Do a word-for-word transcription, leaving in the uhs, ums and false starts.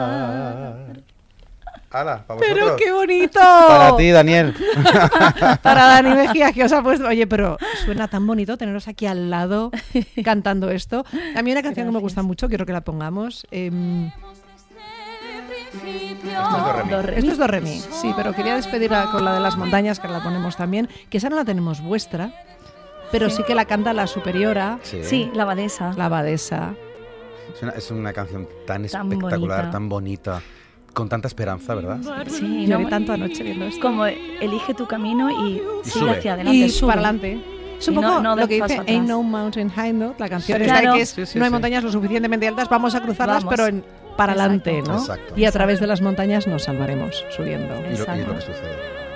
¡Hala, para ¡Pero vosotros! qué bonito! Para ti, Daniel. Para Dani Mejías, que os ha puesto... Oye, pero suena tan bonito teneros aquí al lado cantando esto. A mí una canción que me gusta mucho, quiero que la pongamos. Eh, Esto es do re mi. Do re mi. esto es do re mi, sí, pero quería despedirla con la de las montañas, que la ponemos también, que esa no la tenemos vuestra, pero sí, sí que la canta la superiora, Sí, Sí, la abadesa. la abadesa. Es una, es una canción tan, Tan espectacular, bonita. tan bonita, con tanta esperanza, ¿verdad? Sí, Lloré no, tanto anoche viendo esto. como elige tu camino y, Y sigue sube. hacia adelante. Y sube. para adelante. Es un Y no- poco no lo des que dice paso atrás. Ain't No Mountain High Enough, la canción Sí, esta claro. que es, Sí, sí, no hay sí. montañas lo suficientemente altas, vamos a cruzarlas, Vamos. pero en, para Exacto. adelante, ¿no? Exacto. Y a través de las montañas nos salvaremos subiendo. Y lo, y lo Exacto. que sucede.